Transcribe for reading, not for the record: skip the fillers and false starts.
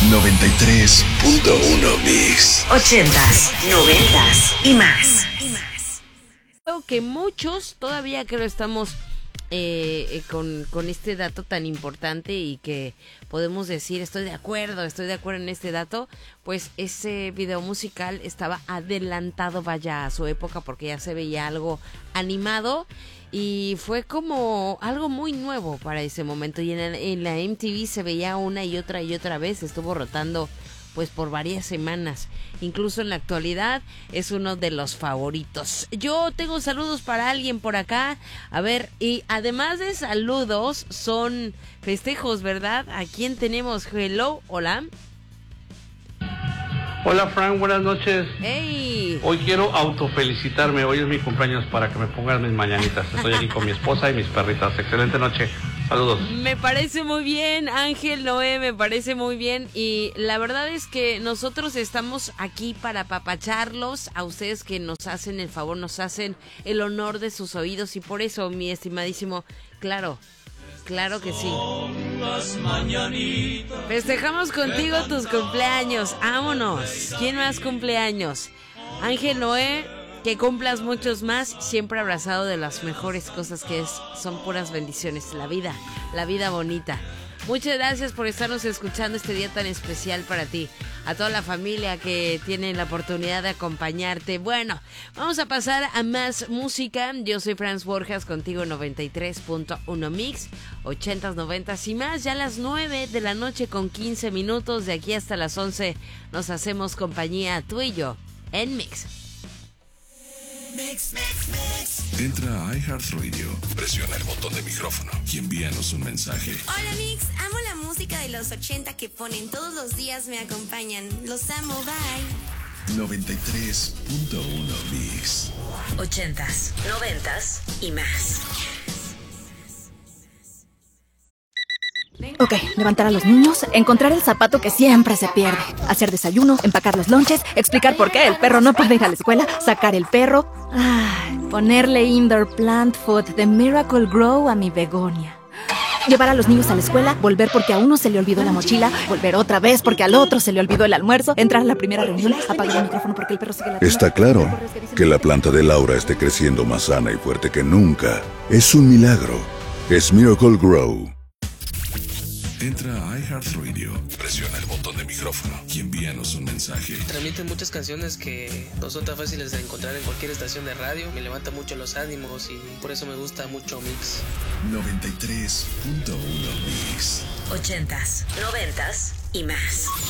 93.1 Mix. 80s, 90s y más. Creo que muchos todavía estamos con este dato tan importante y que podemos decir estoy de acuerdo en este dato. Pues ese video musical estaba adelantado vaya a su época porque ya se veía algo animado y fue como algo muy nuevo para ese momento, y en la MTV se veía una y otra vez, estuvo rotando pues por varias semanas. Incluso en la actualidad es uno de los favoritos. Yo tengo saludos para alguien por acá. A ver, y además de saludos, son festejos, ¿verdad? ¿A quién tenemos? Hello, hola. Hola Frank, buenas noches. Hey. Hoy quiero autofelicitarme, hoy es mi cumpleaños para que me pongan mis mañanitas. Estoy aquí con mi esposa y mis perritas. Excelente noche. Saludos. Me parece muy bien, Ángel Noé, me parece muy bien. Y la verdad es que nosotros estamos aquí para apapacharlos, a ustedes que nos hacen el favor, nos hacen el honor de sus oídos. Y por eso, mi estimadísimo, claro que sí. Festejamos contigo tus cumpleaños, vámonos. ¿Quién más cumpleaños? Ángel Noé, que cumplas muchos más, siempre abrazado de las mejores cosas que son puras bendiciones, la vida bonita. Muchas gracias por estarnos escuchando este día tan especial para ti. A toda la familia que tiene la oportunidad de acompañarte. Bueno, vamos a pasar a más música. Yo soy Franz Borjas, contigo en 93.1 Mix, 80s, 90s y más. Ya a las 9 de la noche con 15 minutos. De aquí hasta las 11 nos hacemos compañía tú y yo en Mix. Entra a iHeartRadio, presiona el botón de micrófono y envíanos un mensaje. Hola Mix, amo la música de los 80 que ponen todos los días, me acompañan. Los amo, bye. 93.1 Mix. 80s, 90s y más. Ok, levantar a los niños, encontrar el zapato que siempre se pierde, hacer desayuno, empacar los lonches, explicar por qué el perro no puede ir a la escuela, sacar el perro, ponerle indoor plant food de Miracle Grow a mi begonia. Llevar a los niños a la escuela, volver porque a uno se le olvidó la mochila, volver otra vez porque al otro se le olvidó el almuerzo, entrar a la primera reunión, apagar el micrófono porque el perro sigue la... Está claro que la planta de Laura esté creciendo más sana y fuerte que nunca. Es un milagro. Es Miracle Grow. Entra a iHeartRadio, presiona el botón de micrófono y envíanos un mensaje. Transmiten muchas canciones que no son tan fáciles de encontrar en cualquier estación de radio. Me levanta mucho los ánimos y por eso me gusta mucho Mix. 93.1 Mix. 80s, 90s y más.